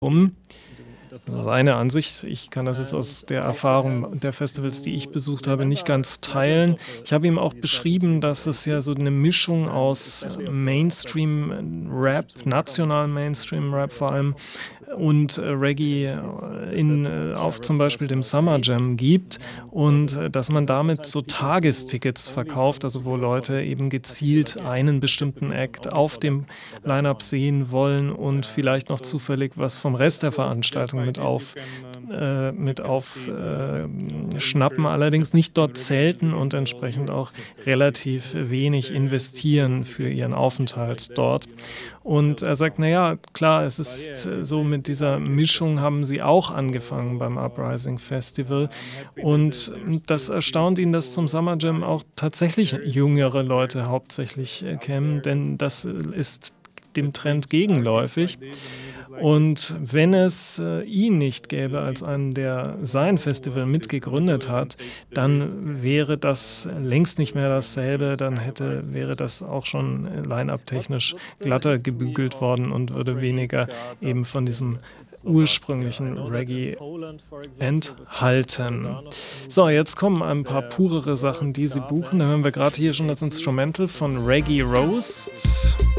um. Seine Ansicht. Ich kann das jetzt aus der Erfahrung der Festivals, die ich besucht habe, nicht ganz teilen. Ich habe ihm auch beschrieben, dass es ja so eine Mischung aus Mainstream-Rap, nationalem Mainstream-Rap vor allem und Reggae auf zum Beispiel dem Summer Jam gibt und dass man damit so Tagestickets verkauft, also wo Leute eben gezielt einen bestimmten Act auf dem Line-up sehen wollen und vielleicht noch zufällig was vom Rest der Veranstaltung schnappen, allerdings nicht dort zelten und entsprechend auch relativ wenig investieren für ihren Aufenthalt dort. Und er sagt: „Na ja, klar, es ist so mit dieser Mischung haben sie auch angefangen beim Uprising Festival." Und das erstaunt ihn, dass zum Summer Jam auch tatsächlich jüngere Leute hauptsächlich kämen, denn das ist dem Trend gegenläufig. Und wenn es ihn nicht gäbe als einen, der sein Festival mitgegründet hat, dann wäre das längst nicht mehr dasselbe. Dann wäre das auch schon line-up-technisch glatter gebügelt worden und würde weniger eben von diesem ursprünglichen Reggae enthalten. So, jetzt kommen ein paar purere Sachen, die sie buchen. Da hören wir gerade hier schon das Instrumental von Reggae Roast.